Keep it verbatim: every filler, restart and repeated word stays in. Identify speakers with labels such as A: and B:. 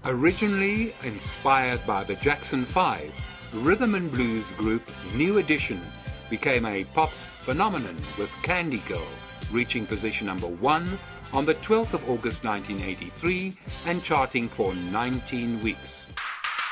A: Originally inspired by the Jackson Five, rhythm and blues group New Edition became a pops phenomenon with Candy Girl reaching position number one on the twelfth of August nineteen eighty-three and charting for nineteen weeks.